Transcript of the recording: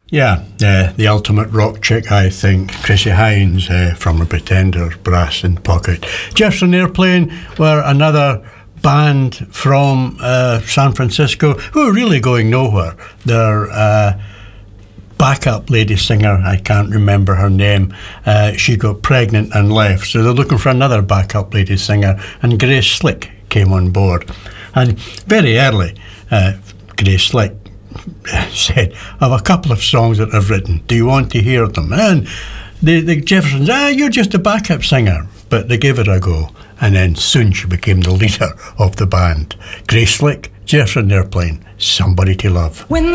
Yeah, the ultimate rock chick, I think. Chrissie Hynde from the Pretenders, Brass in Pocket. Jefferson Airplane were another band from San Francisco who are really going nowhere. Their backup lady singer, I can't remember her name, she got pregnant and left, so they're looking for another backup lady singer, and Grace Slick came on board. And very early, Grace Slick said, I have a couple of songs that I've written, do you want to hear them? And the Jeffersons, you're just a backup singer, but they gave it a go, and then soon she became the leader of the band. Grace Slick, Jefferson Airplane, Somebody to Love. When